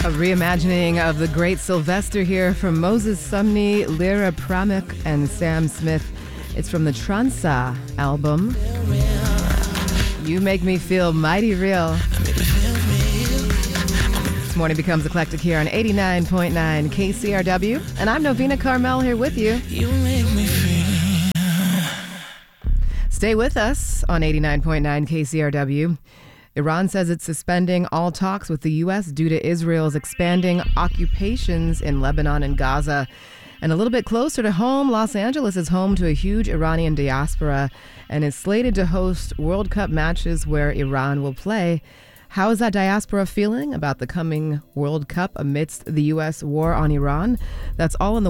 A reimagining of the great Sylvester here from Moses Sumney, Lyra Pramuk, and Sam Smith. It's from the Transa album. You Make Me Feel Mighty Real. This morning becomes eclectic here on 89.9 KCRW. And I'm Novena Carmel here with you. You make me feel. Stay with us on 89.9 KCRW. Iran says it's suspending all talks with the U.S. due to Israel's expanding occupations in Lebanon and Gaza. And a little bit closer to home, Los Angeles is home to a huge Iranian diaspora and is slated to host World Cup matches where Iran will play. How is that diaspora feeling about the coming World Cup amidst the U.S. war on Iran? That's all in the